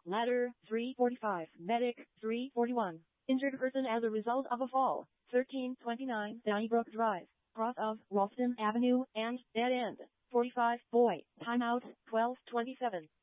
Ladder, 345. Medic, 341. Injured person as a result of a fall, 1329 Donnybrook Drive, cross of Ralston Avenue and dead end. 45. Boy, timeout, 12:27.